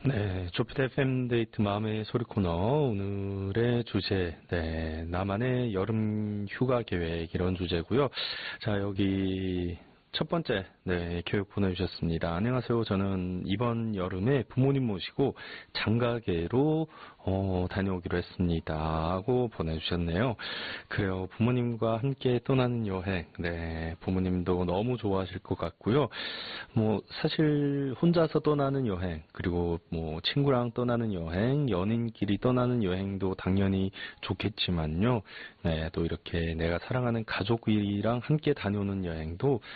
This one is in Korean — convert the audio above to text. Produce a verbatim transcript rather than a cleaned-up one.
네, 조피디 에프엠 데이트 마음의 소리 코너 오늘의 주제, 네, 나만의 여름 휴가 계획 이런 주제고요. 자, 여기 첫 번째, 네, 교육 보내주셨습니다. 안녕하세요. 저는 이번 여름에 부모님 모시고 장가게로 어, 다녀오기로 했습니다. 하고 보내주셨네요. 그래요. 부모님과 함께 떠나는 여행, 네, 부모님도 너무 좋아하실 것 같고요. 뭐 사실 혼자서 떠나는 여행, 그리고 뭐 친구랑 떠나는 여행, 연인끼리 떠나는 여행도 당연히 좋겠지만요. 네, 또 이렇게 내가 사랑하는 가족이랑 함께 다녀오는 여행도